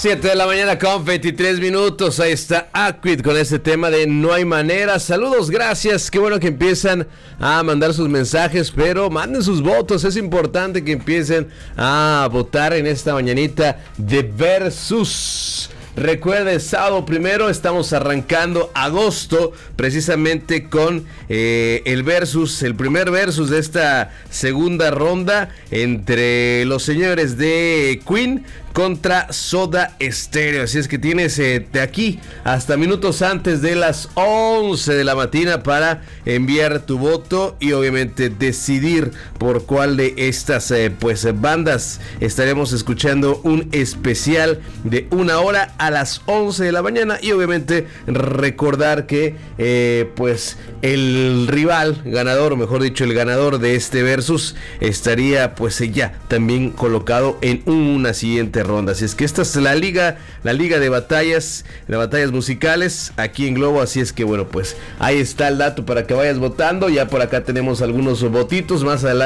7 de la mañana con 23 minutos, ahí está Aquid con este tema de No hay manera. Saludos, gracias, qué bueno que empiezan a mandar sus mensajes, pero manden sus votos, es importante que empiecen a votar en esta mañanita de Versus. Recuerde, sábado primero estamos arrancando agosto precisamente con el versus, el primer versus de esta segunda ronda entre los señores de Queen contra Soda Stereo. Así es que tienes de aquí hasta minutos antes de las 11 de la mañana para enviar tu voto y obviamente decidir por cuál de estas bandas estaremos escuchando un especial de 1 hora a las 11 de la mañana. Y obviamente recordar que el rival ganador, o mejor dicho el ganador de este versus estaría ya también colocado en una siguiente ronda. Así es que esta es la liga de batallas musicales aquí en Globo. Así es que ahí está el dato para que vayas votando. Ya por acá tenemos algunos votitos más adelante.